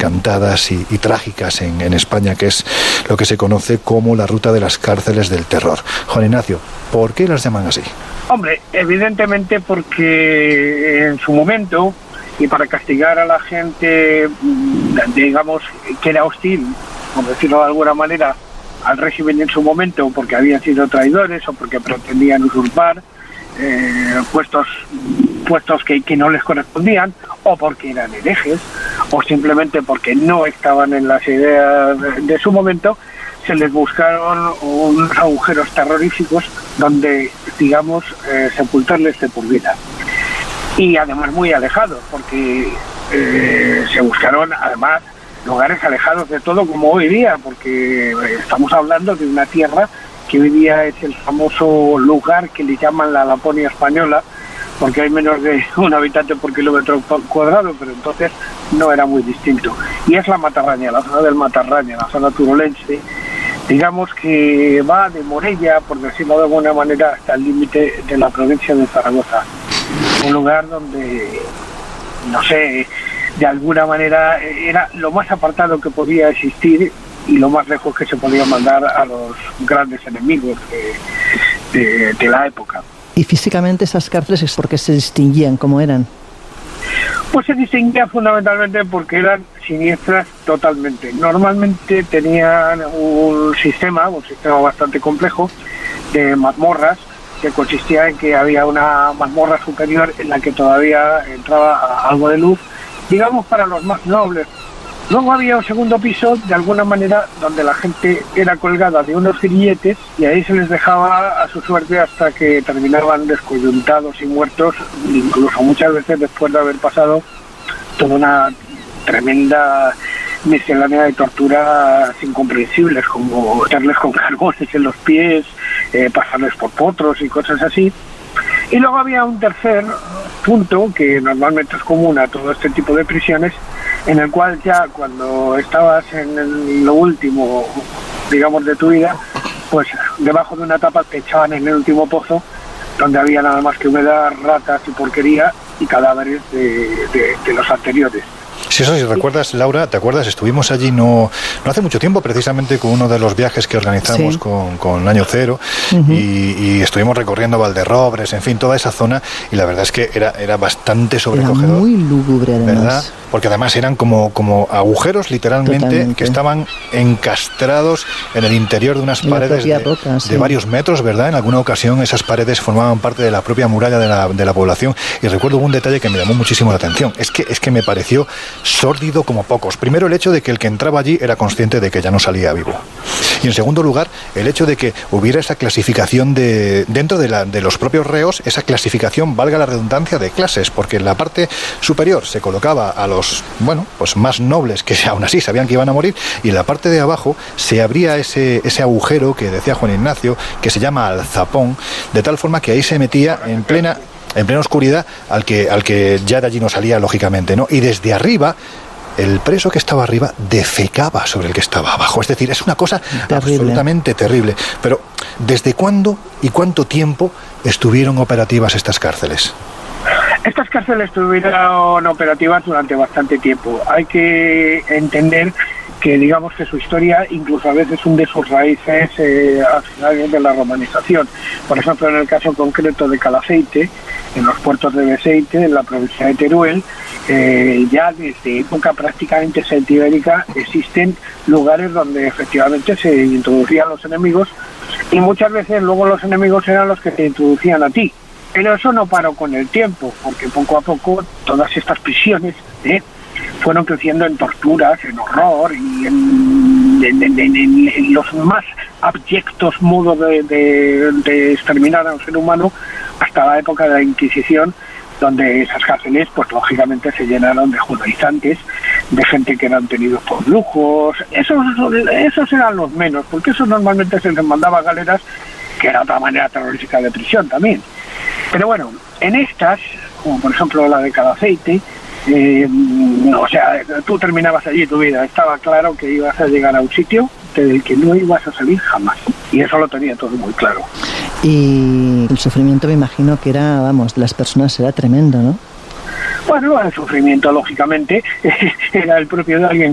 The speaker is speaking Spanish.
encantadas y trágicas en España, que es lo que se conoce como la ruta de las cárceles del terror. Juan Ignacio, ¿por qué las llaman así? Hombre, evidentemente porque en su momento, y para castigar a la gente, digamos, que era hostil, por decirlo de alguna manera, al régimen en su momento, porque habían sido traidores o porque pretendían usurpar puestos que no les correspondían, o porque eran herejes, o simplemente porque no estaban en las ideas de su momento, se les buscaron unos agujeros terroríficos donde, digamos, sepultarles de por vida. Y además muy alejados, porque se buscaron además lugares alejados de todo, como hoy día, porque estamos hablando de una tierra que hoy día es el famoso lugar que le llaman la Laponia española, porque hay menos de un habitante por kilómetro cuadrado, pero entonces no era muy distinto. Y es la Matarraña, la zona del Matarraña, la zona turolense, digamos que va de Morella, por decirlo de alguna manera, hasta el límite de la provincia de Zaragoza. Un lugar donde, no sé, de alguna manera era lo más apartado que podía existir y lo más lejos que se podía mandar a los grandes enemigos de la época. ¿Y físicamente esas cárceles por qué se distinguían? ¿Cómo eran? Pues se distinguían fundamentalmente porque eran siniestras totalmente. Normalmente tenían un sistema bastante complejo de mazmorras, que consistía en que había una mazmorra superior en la que todavía entraba algo de luz, digamos, para los más nobles. Luego había un segundo piso, de alguna manera, donde la gente era colgada de unos grilletes y ahí se les dejaba a su suerte hasta que terminaban descoyuntados y muertos, incluso muchas veces después de haber pasado toda una tremenda miscelánea de torturas incomprensibles, como meterles con carbones en los pies, pasarles por potros y cosas así. Y luego había un tercer punto, que normalmente es común a todo este tipo de prisiones, en el cual ya cuando estabas en lo último, digamos, de tu vida, pues debajo de una tapa te echaban en el último pozo, donde había nada más que humedad, ratas y porquería y cadáveres de los anteriores. Sí, eso, si recuerdas, Laura, ¿te acuerdas? Estuvimos allí no hace mucho tiempo, precisamente con uno de los viajes que organizamos, sí, con Año Cero, y estuvimos recorriendo Valderrobres, en fin, toda esa zona, y la verdad es que era bastante sobrecogedor. Era muy lúgubre, además. ¿Verdad? Porque además eran como agujeros, literalmente, totalmente, que estaban encastrados en el interior de unas paredes de varios metros, ¿verdad? En alguna ocasión esas paredes formaban parte de la propia muralla de la población, y recuerdo un detalle que me llamó muchísimo la atención. Es que me pareció sórdido como pocos. Primero, el hecho de que el que entraba allí era consciente de que ya no salía vivo. Y en segundo lugar, el hecho de que hubiera esa clasificación dentro de los propios reos, esa clasificación, valga la redundancia, de clases, porque en la parte superior se colocaba a los, pues más nobles, que aún así sabían que iban a morir, y en la parte de abajo se abría ese agujero que decía Juan Ignacio, que se llama alzapón, de tal forma que ahí se metía en plena oscuridad al que ya de allí no salía, lógicamente, ¿no? Y desde arriba, el preso que estaba arriba defecaba sobre el que estaba abajo. Es decir, es una cosa absolutamente terrible. Pero, ¿desde cuándo y cuánto tiempo estuvieron operativas estas cárceles? Estas cárceles estuvieron operativas durante bastante tiempo. Hay que entender que, digamos, que su historia incluso a veces hunde sus raíces a finales de la romanización. Por ejemplo, en el caso concreto de Calaceite, en los puertos de Beceite, en la provincia de Teruel, ya desde época prácticamente celtibérica existen lugares donde efectivamente se introducían los enemigos, y muchas veces luego los enemigos eran los que te introducían a ti. Pero eso no paró con el tiempo, porque poco a poco todas estas prisiones fueron creciendo en torturas, en horror y en los más abyectos modos de exterminar a un ser humano, hasta la época de la Inquisición, donde esas cárceles, pues lógicamente se llenaron de judaizantes, de gente que eran tenidos por lujos. Esos eran los menos, porque eso normalmente se les mandaba a galeras, que era otra manera terrorífica de prisión también. Pero bueno, en estas, como por ejemplo la de Calaceite, o sea, tú terminabas allí tu vida, estaba claro que ibas a llegar a un sitio del que no ibas a salir jamás, y eso lo tenía todo muy claro. Y el sufrimiento, me imagino que era, de las personas era tremendo, ¿no? Bueno, el sufrimiento, lógicamente, era el propio de alguien